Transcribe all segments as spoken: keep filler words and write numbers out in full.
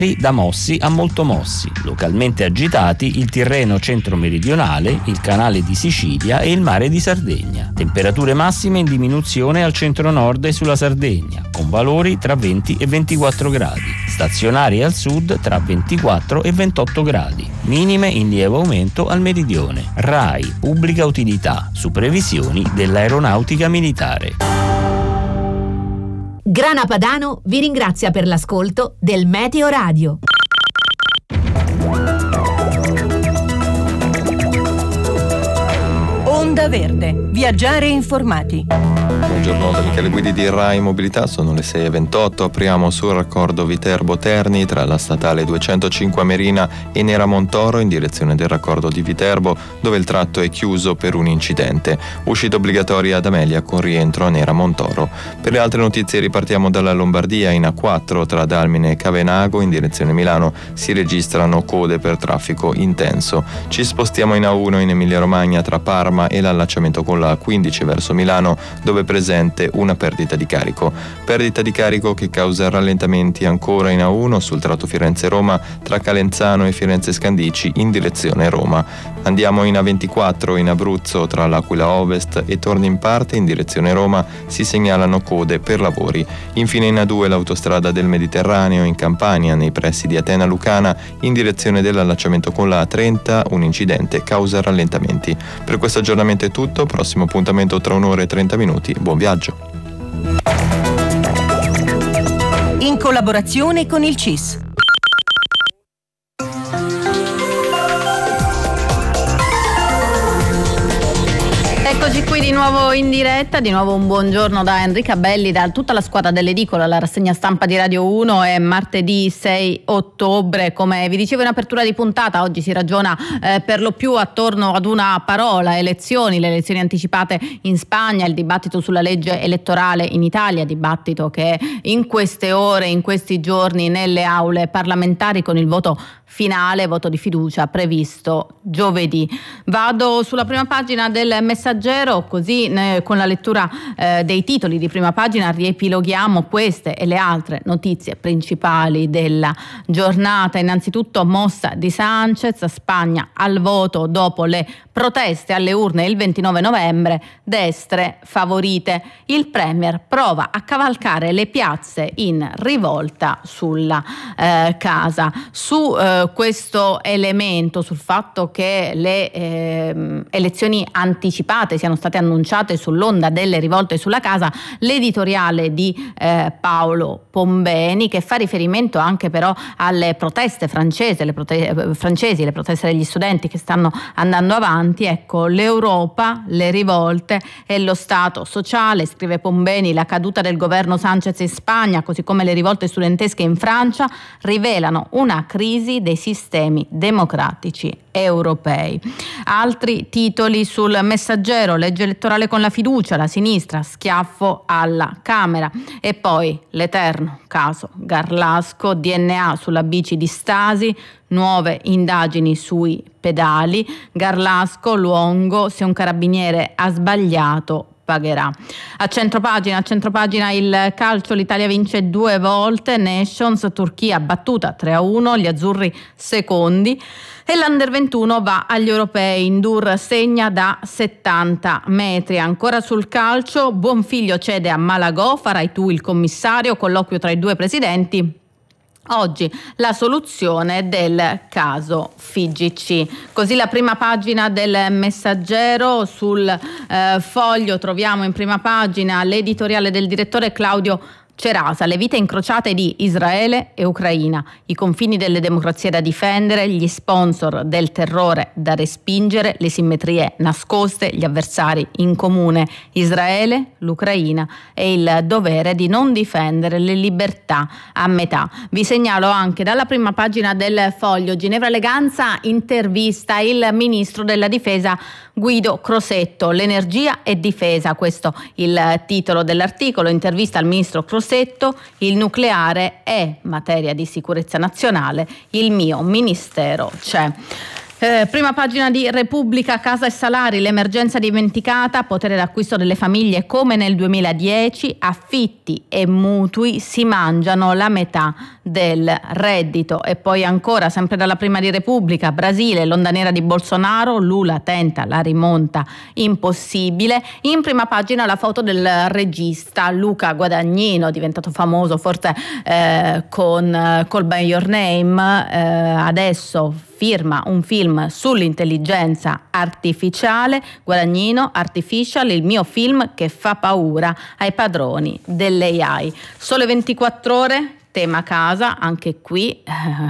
da mossi a molto mossi, localmente agitati il Tirreno centro-meridionale, il canale di Sicilia e il mare di Sardegna. Temperature massime in diminuzione al centro-nord e sulla Sardegna, con valori tra venti e ventiquattro gradi. Stazionarie al sud tra ventiquattro e ventotto gradi. Minime in lieve aumento al meridione. RAI, pubblica utilità, su previsioni dell'aeronautica militare. Grana Padano vi ringrazia per l'ascolto del Meteo Radio. Onda Verde, viaggiare informati. Buongiorno da Michele Guidi di RAI Mobilità, sono le sei e ventotto, apriamo sul raccordo Viterbo-Terni tra la statale duecentocinque Amerina e Neramontoro in direzione del raccordo di Viterbo, dove il tratto è chiuso per un incidente. Uscita obbligatoria ad Amelia con rientro a Neramontoro. Per le altre notizie ripartiamo dalla Lombardia. In A quattro tra Dalmine e Cavenago in direzione Milano si registrano code per traffico intenso. Ci spostiamo in A uno in Emilia Romagna tra Parma e l'allacciamento con la A quindici verso Milano, dove è presente una perdita di carico. Perdita di carico che causa rallentamenti ancora in A uno sul tratto Firenze-Roma tra Calenzano e Firenze Scandicci in direzione Roma. Andiamo in A ventiquattro in Abruzzo tra l'Aquila Ovest e Torni in Parte in direzione Roma si segnalano code per lavori. Infine in A due l'autostrada del Mediterraneo in Campania nei pressi di Atena Lucana in direzione dell'allacciamento con la A trenta un incidente causa rallentamenti. Per questo aggiornamento è tutto, prossimo appuntamento tra un'ora e trenta minuti. Buon viaggio. In collaborazione con il C I S. Eccoci qui di nuovo in diretta, di nuovo un buongiorno da Enrica Belli, da tutta la squadra dell'Edicola. La rassegna stampa di Radio uno è martedì sei ottobre, come vi dicevo in apertura di puntata. Oggi si ragiona eh, per lo più attorno ad una parola: elezioni, le elezioni anticipate in Spagna, il dibattito sulla legge elettorale in Italia, dibattito che in queste ore, in questi giorni nelle aule parlamentari con il voto finale, voto di fiducia previsto giovedì. Vado sulla prima pagina del Messaggero, così ne, con la lettura eh, dei titoli di prima pagina riepiloghiamo queste e le altre notizie principali della giornata. Innanzitutto mossa di Sanchez, Spagna al voto dopo le proteste alle urne il ventinove novembre, destre favorite. Il premier prova a cavalcare le piazze in rivolta sulla eh, casa. Su eh, questo elemento, sul fatto che le eh, elezioni anticipate siano state annunciate sull'onda delle rivolte sulla casa, l'editoriale di eh, Paolo Pombeni, che fa riferimento anche però alle proteste francesi, le, prote- francesi, le proteste degli studenti che stanno andando avanti. Ecco, l'Europa, le rivolte e lo Stato sociale, scrive Pombeni. La caduta del governo Sanchez in Spagna, così come le rivolte studentesche in Francia, rivelano una crisi dei sistemi democratici europei. Altri titoli sul Messaggero: legge elettorale con la fiducia, la sinistra schiaffo alla Camera, e poi l'eterno caso Garlasco, D N A sulla bici di Stasi, nuove indagini sui pedali, Garlasco, Luongo, se un carabiniere ha sbagliato pagherà. A centropagina, a centropagina il calcio, l'Italia vince due volte, Nations, Turchia battuta tre a uno, gli azzurri secondi, e l'Under ventuno va agli europei, Ndur segna da settanta metri. Ancora sul calcio, Buonfiglio cede a Malagò, farai tu il commissario, colloquio tra i due presidenti. Oggi la soluzione del caso F I G C. Così la prima pagina del Messaggero. Sul eh, Foglio troviamo in prima pagina l'editoriale del direttore Claudio Cerasa, le vite incrociate di Israele e Ucraina, i confini delle democrazie da difendere, gli sponsor del terrore da respingere, le simmetrie nascoste, gli avversari in comune, Israele, l'Ucraina e il dovere di non difendere le libertà a metà. Vi segnalo anche dalla prima pagina del Foglio, Ginevra Eleganza intervista il ministro della difesa Guido Crosetto, l'energia e difesa, questo il titolo dell'articolo, intervista al ministro Crosetto. Il nucleare è materia di sicurezza nazionale, il mio ministero c'è. Eh, prima pagina di Repubblica, casa e salari, l'emergenza dimenticata, potere d'acquisto delle famiglie come nel duemiladieci, affitti e mutui si mangiano la metà del reddito. E poi ancora, sempre dalla prima di Repubblica, Brasile, l'onda nera di Bolsonaro, Lula tenta la rimonta impossibile. In prima pagina la foto del regista Luca Guadagnino, diventato famoso forse eh, con Call by Your Name, eh, adesso firma un film sull'intelligenza artificiale. Guadagnino, Artificial, il mio film che fa paura ai padroni dell'A I. Sole ventiquattro ore, tema casa, anche qui eh,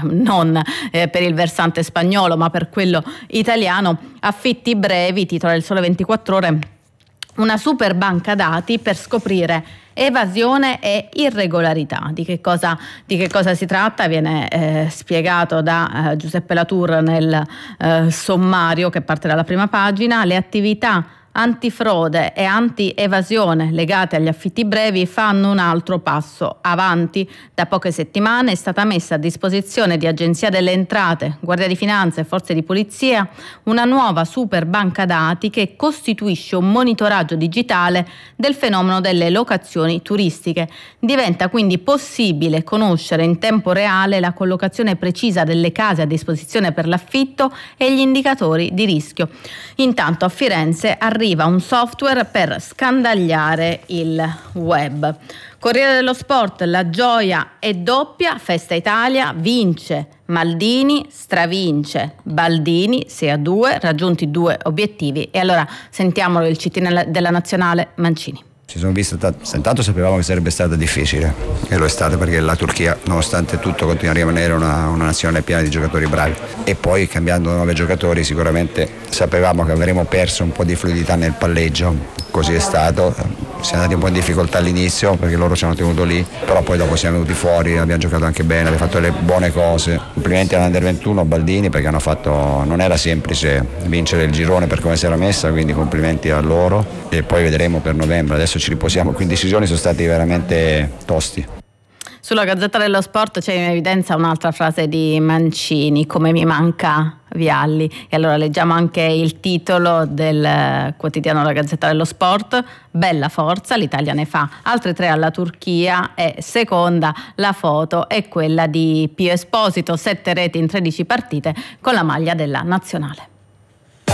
non eh, per il versante spagnolo ma per quello italiano. Affitti brevi, titola il Sole ventiquattro ore, una super banca dati per scoprire evasione e irregolarità. Di che cosa, di che cosa si tratta? Viene eh, spiegato da eh, Giuseppe Latour nel eh, sommario che parte dalla prima pagina. Le attività antifrode e anti-evasione legate agli affitti brevi fanno un altro passo avanti. Da poche settimane è stata messa a disposizione di Agenzia delle Entrate, Guardia di Finanza e Forze di Polizia una nuova super banca dati che costituisce un monitoraggio digitale del fenomeno delle locazioni turistiche. Diventa quindi possibile conoscere in tempo reale la collocazione precisa delle case a disposizione per l'affitto e gli indicatori di rischio. Intanto a Firenze arriva un software per scandagliare il web. Corriere dello Sport, la gioia è doppia, Festa Italia, vince Maldini, stravince Baldini, sei a due, raggiunti due obiettivi. E allora sentiamolo il C T della Nazionale, Mancini. Ci sono visto, intanto sapevamo che sarebbe stata difficile e lo è stato perché la Turchia nonostante tutto continua a rimanere una, una nazione piena di giocatori bravi e poi cambiando nove giocatori sicuramente sapevamo che avremmo perso un po' di fluidità nel palleggio, così è stato, siamo andati un po' in difficoltà all'inizio perché loro ci hanno tenuto lì, però poi dopo siamo venuti fuori, abbiamo giocato anche bene, abbiamo fatto le buone cose. Complimenti all'Under ventuno, Baldini, perché hanno fatto, non era semplice vincere il girone per come si era messa, quindi complimenti a loro e poi vedremo per novembre, adesso ci riposiamo, quindi i decisioni sono stati veramente tosti. Sulla Gazzetta dello Sport c'è in evidenza un'altra frase di Mancini, come mi manca Vialli. E allora leggiamo anche il titolo del quotidiano La Gazzetta dello Sport: bella forza, l'Italia ne fa altri tre alla Turchia. E seconda la foto è quella di Pio Esposito, sette reti in tredici partite con la maglia della nazionale.